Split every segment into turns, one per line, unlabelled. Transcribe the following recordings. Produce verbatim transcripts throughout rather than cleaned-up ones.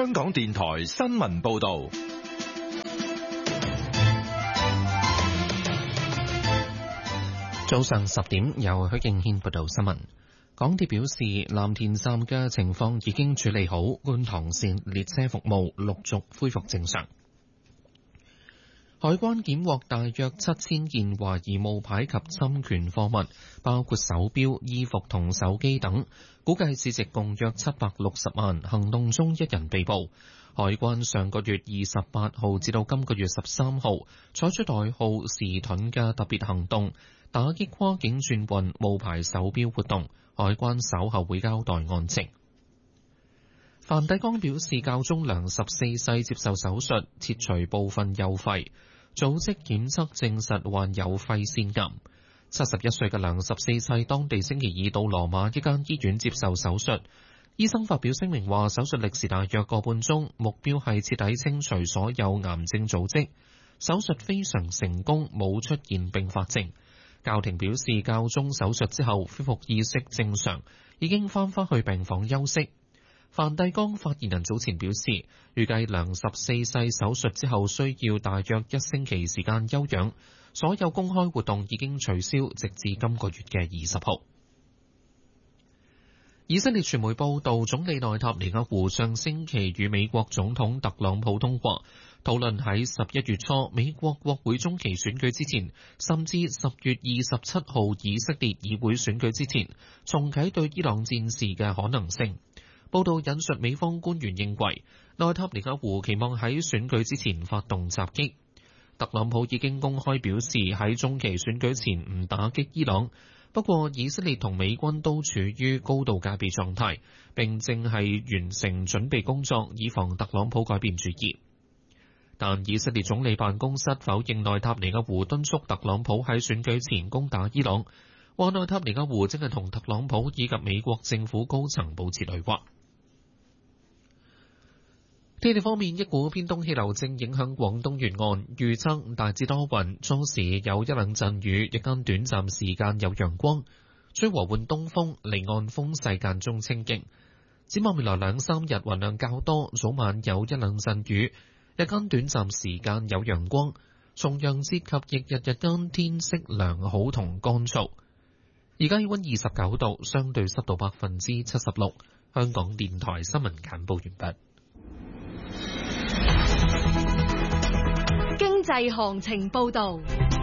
香港電台新聞報道。
早上十點，由許敬軒報道新聞。港鐵表示，藍田站嘅情況已經處理好，觀塘線列車服務陸續恢復正常。海關檢獲大約七千件懷疑冒牌及侵權貨物，包括手錶、衣服同手機等，估計市值共約七百六十萬。行動中一人被捕。海關上個月二十八號至到今個月十三號採取代號時盾嘅特別行動，打擊跨境轉運冒牌手錶活動。海關稍後會交代案情。梵蒂岡表示，教宗良十四世接受手術切除部分右肺，組織檢測證實患有肺腺癌。七十一歲嘅良十四世當地星期二到羅馬一間醫院接受手術，醫生發表聲明話，手術歷時大約個半鐘，目標係徹底清除所有癌症組織。手術非常成功，冇出現併發症。教廷表示，教宗手術之後恢復意識正常，已經翻返去病房休息。梵蒂岡發言人早前表示，預計良十四世手術之後需要大約一星期時間休養，所有公開活動已經取消，直至今個月嘅二十號。以色列傳媒報道，總理內塔尼亞胡上星期與美國總統特朗普通話，討論喺十一月初美國國會中期選舉之前，甚至十月二十七號以色列議會選舉之前，重啟對伊朗戰事嘅可能性。報道引述美方官員認為，內塔尼亞胡期望喺選舉之前發動襲擊。特朗普已經公開表示喺中期選舉前唔打擊伊朗。不過，以色列同美軍都處於高度戒備狀態，並正係完成準備工作，以防特朗普改變主意。但以色列總理辦公室否認內塔尼亞胡敦促特朗普喺選舉前攻打伊朗，話內塔尼亞胡正係同特朗普以及美國政府高層保持對話。天氣方面，一股偏東氣流正影響廣東沿岸，預測大致多雲，初時有一兩陣雨，日間短暫時間有陽光，吹和緩東風，離岸風勢間中清勁。展望未來兩三日雲量較多，早晚有一兩陣雨，日間短暫時間有陽光。重陽節及翌日日間天色良好同乾燥。而家氣溫二十九度，相對濕度百分之七十六。香港電台新聞簡報完畢。
經濟行情報道。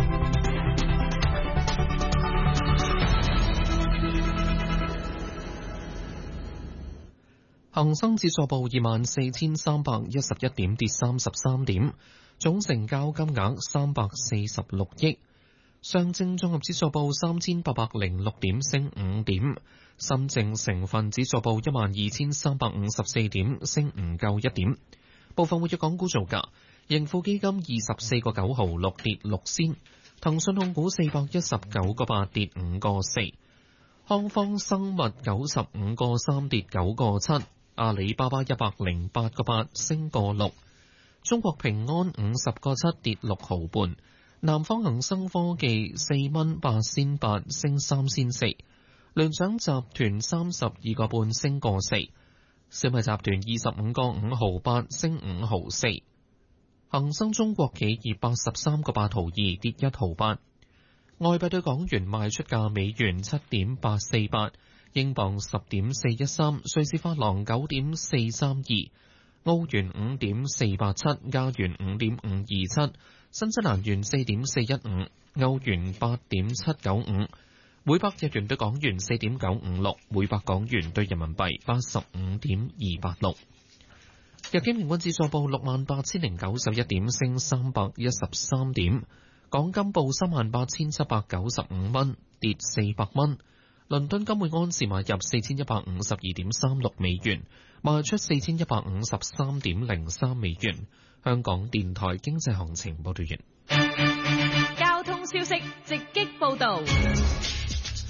恒生指數報二萬四千三百一十一點，跌三十三點，總成交金額三百四十六億。上證綜合指數報三千八百零六點，升五點。深證成分指數報一萬二千三百五十四點，升唔夠一點。部分活躍港股造價：盈富基金二十四個九毫六跌六仙，騰訊控股四百一十九個八跌五個四，康方生物九十五個三跌九個七，阿里巴巴一百零八個八升個六，中國平安五十個七跌六毫半，南方恒生科技四蚊八仙八升三仙四，聯想集團三十二個半升個四。小米集團二十五個五毫八升五毫四，恒生中國企業八十三個八毫二跌一毫八，外幣對港元賣出價美元七點八四八，英鎊十點四一三，瑞士法郎九點四三二，澳元五點四八七，加元五點五二七，新西蘭元四點四一五，歐元八點七九五。每百日元對港元四點九五六，每百港元對人民幣八十五點二八六。日經平均指數報六萬八千零九十一點，升三百一十三點。港金報三萬八千七百九十五蚊，跌四百蚊。倫敦金每安士買入四千一百五十二點三六美元，賣出四千一百五十三點零三美元。香港電台經濟行情報道完。
交通消息直擊報道。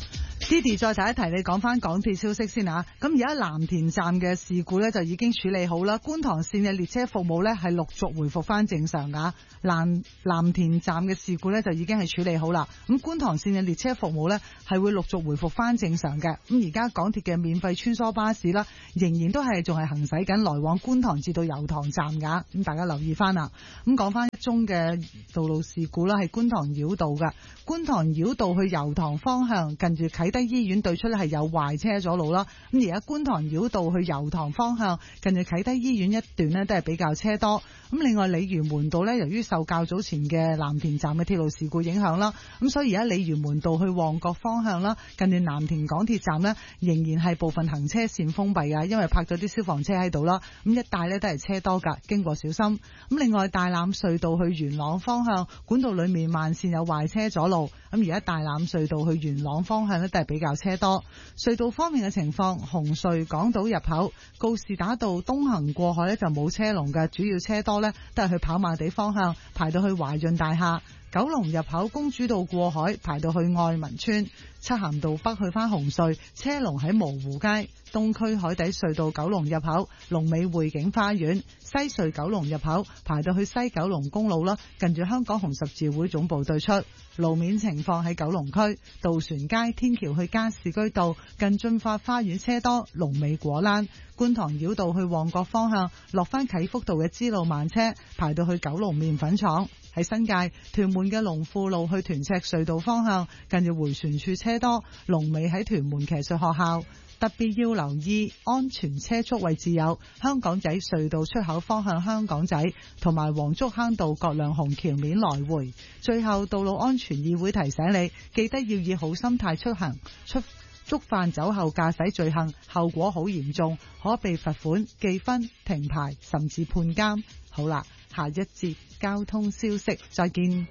Didi 再提一提，你講翻港鐵消息先啊。咁而家藍田站嘅事故呢，就已經處理好啦，觀塘線嘅列車服務呢，係陸續回復翻正常噶。藍藍田站嘅事故呢，就已經係處理好啦。咁觀塘線嘅列車服務呢，係會陸續回復翻正常嘅。咁而家港鐵嘅免費穿梭巴士啦，仍然都係仲係行駛緊來往觀塘至到油塘站噶。咁大家留意翻啦。咁講翻一宗嘅道路事故啦，係觀塘繞道噶。觀塘繞道去油塘方向，近住啟德醫院對出咧係有壞車阻路啦。咁而家觀塘繞道去油塘方向，近住啟德醫院一段呢都係比較車多。咁另外鯉魚門道呢，由於受較早前嘅藍田站嘅鐵路事故影響啦，咁所以而家鯉魚門道去旺角方向啦，近住藍田港鐵站呢，仍然係部分行車線封閉噶，因為泊咗啲消防車喺度啦。咁一帶呢都係車多噶，經過小心。咁另外大欖隧道去元朗方向，管道裏面慢線有壞車阻路。咁而家大欖隧道去元朗方向呢，都係比較車多。隧道方面嘅情況，紅隧港島入口告士打道東行過海呢，就冇車龍嘅，主要車多呢，都係去跑馬地方向排到去華潤大廈。九龍入口公主道過海排到去愛民村。漆咸道北去返紅隧，車龍喺蕪湖街。東區海底隧道九龍入口龍尾匯景花園。西隧九龍入口排到去西九龍公路啦，近住香港紅十字會總部對出。路面情況喺九龍區渡船街天橋去加士居道近駿發花園車多，龍尾果欄。觀塘繞道去旺角方向落返啟福道嘅支路慢車排到去九龍麵粉廠。喺新界屯門嘅龍富路去屯赤隧道方向，近住迴旋處車多，龍尾喺屯門騎術學校。特別要留意安全車速位置有香港仔隧道出口方向香港仔，同埋黃竹坑道葛量洪橋面來回。最後，道路安全議會提醒你，記得要以好心態出行，出觸犯酒後駕駛罪行，後果好嚴重，可被罰款、記分、停牌，甚至判監。好啦，下一節交通消息，再見。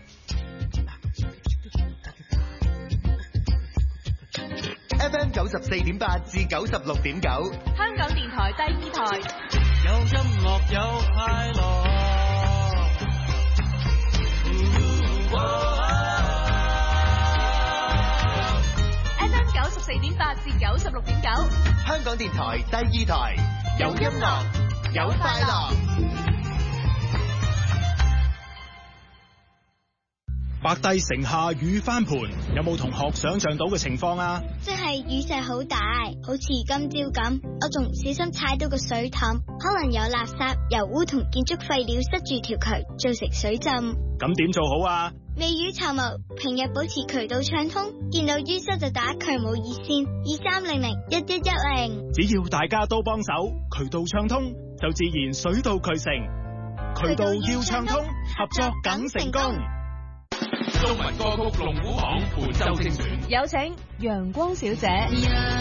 F M 九十四點八至九十六點九，
香港電台第二台，
有音樂有快樂。
F M 九十四點八至九十六點九，
香港電台第二台，有音樂有快樂。
白帝城下雨翻盤，有冇同學想象到嘅情況啊？
即係雨勢好大，好似今朝咁，我仲唔小心踩到個水凼，可能有垃圾、油污同建築廢料塞住條渠，造成水浸。
咁點做好啊？
未雨綢繆，平日保持渠道暢通，見到淤塞就打渠務熱線二三零零一一一零。
只要大家都幫手，渠道暢通，就自然水到渠成。渠道要暢通，合作梗成功。
中文歌曲龍虎榜本周精選，
有請陽光小姐。